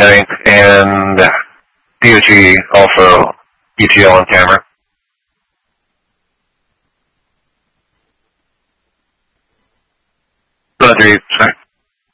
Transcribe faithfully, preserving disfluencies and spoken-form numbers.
ninth, and D O G also E T L on camera. Three, sorry.